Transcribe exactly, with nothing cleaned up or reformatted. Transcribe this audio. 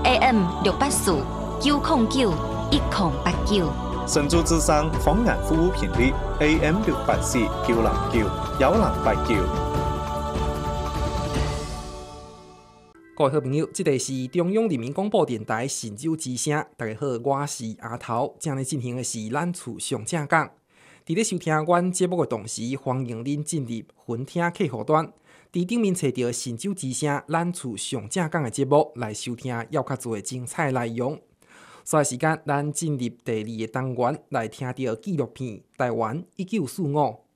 A M 六八四九零九一零八九。 神州之声方言服务频率 A M 六八四九零九幺零八九。 各位好朋友，这里是中央人民广播电台神州之声。大家好，我是阿头。今日进行的是咱厝上正讲。伫咧收听阮节目的同时，欢迎您进入分听客户端，伫顶面找到神州之声咱厝上正讲的节目来收听，要较侪精彩内容。所以时间，咱进入第二个单元来听到纪录片《台湾一九四五》